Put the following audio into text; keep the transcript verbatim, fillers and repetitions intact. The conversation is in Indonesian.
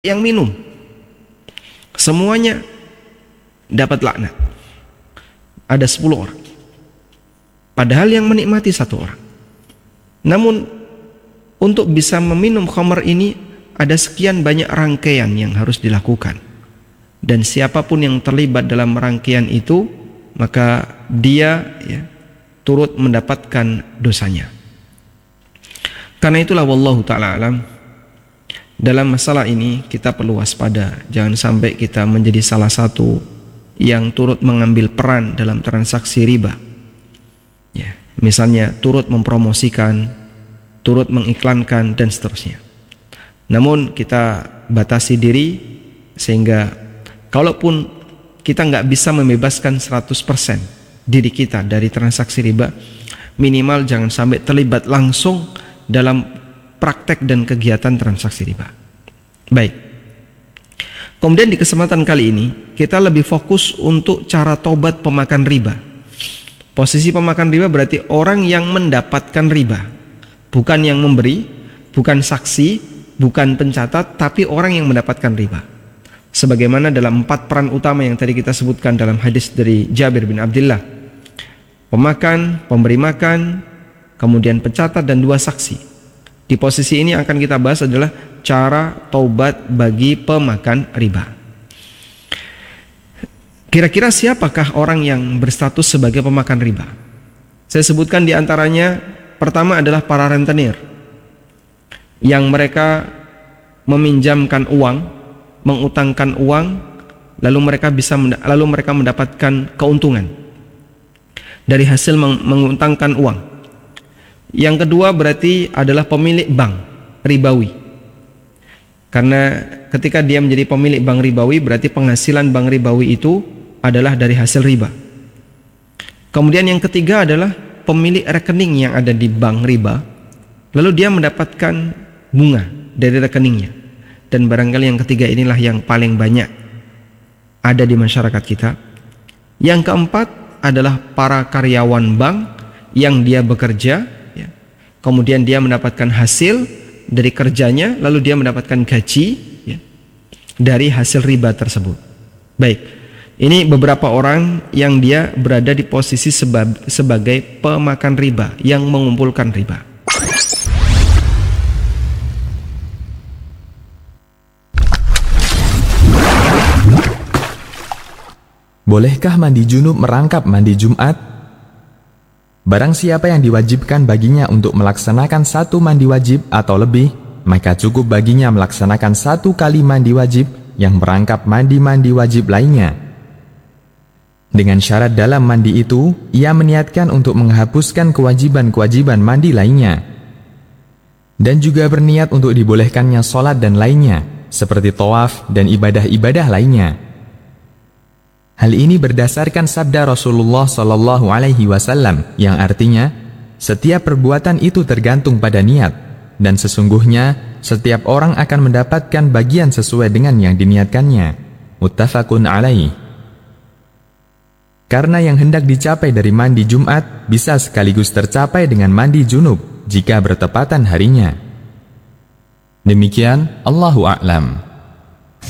yang minum semuanya dapat laknat. Ada sepuluh orang, padahal yang menikmati satu orang. Namun untuk bisa meminum khamar ini ada sekian banyak rangkaian yang harus dilakukan, dan siapapun yang terlibat dalam rangkaian itu maka dia ya, turut mendapatkan dosanya. Karena itulah wallahu ta'ala alam, dalam masalah ini kita perlu waspada, jangan sampai kita menjadi salah satu yang turut mengambil peran dalam transaksi riba. Ya, misalnya turut mempromosikan, turut mengiklankan dan seterusnya. Namun kita batasi diri sehingga kalaupun kita nggak bisa membebaskan seratus persen diri kita dari transaksi riba, minimal jangan sampai terlibat langsung dalam praktek dan kegiatan transaksi riba. Baik. Kemudian di kesempatan kali ini kita lebih fokus untuk cara tobat pemakan riba. Posisi pemakan riba berarti orang yang mendapatkan riba, bukan yang memberi, bukan saksi, bukan pencatat, tapi orang yang mendapatkan riba. Sebagaimana dalam empat peran utama yang tadi kita sebutkan dalam hadis dari Jabir bin Abdullah: pemakan, pemberi makan, kemudian pencatat dan dua saksi. Di posisi ini akan kita bahas adalah cara taubat bagi pemakan riba. Kira-kira siapakah orang yang berstatus sebagai pemakan riba? Saya sebutkan di antaranya, pertama adalah para rentenir yang mereka meminjamkan uang, mengutangkan uang, lalu mereka bisa lalu mereka mendapatkan keuntungan dari hasil mengutangkan uang. Yang kedua berarti adalah pemilik bank ribawi, karena ketika dia menjadi pemilik bank ribawi berarti penghasilan bank ribawi itu adalah dari hasil riba. Kemudian yang ketiga adalah pemilik rekening yang ada di bank riba, lalu dia mendapatkan bunga dari rekeningnya. Dan barangkali yang ketiga inilah yang paling banyak ada di masyarakat kita. Yang keempat adalah para karyawan bank yang dia bekerja, kemudian dia mendapatkan hasil dari kerjanya, lalu dia mendapatkan gaji ya, dari hasil riba tersebut. Baik, ini beberapa orang yang dia berada di posisi sebab, sebagai pemakan riba, yang mengumpulkan riba. Bolehkah mandi junub merangkap mandi Jumat? Barang siapa yang diwajibkan baginya untuk melaksanakan satu mandi wajib atau lebih, maka cukup baginya melaksanakan satu kali mandi wajib yang merangkap mandi-mandi wajib lainnya. Dengan syarat dalam mandi itu, ia meniatkan untuk menghapuskan kewajiban-kewajiban mandi lainnya. Dan juga berniat untuk dibolehkannya sholat dan lainnya, seperti tawaf dan ibadah-ibadah lainnya. Hal ini berdasarkan sabda Rasulullah Sallallahu Alaihi Wasallam yang artinya, setiap perbuatan itu tergantung pada niat, dan sesungguhnya setiap orang akan mendapatkan bagian sesuai dengan yang diniatkannya. Muttafaqun alaih. Karena yang hendak dicapai dari mandi Jumat bisa sekaligus tercapai dengan mandi junub jika bertepatan harinya. Demikian, Allahu a'lam.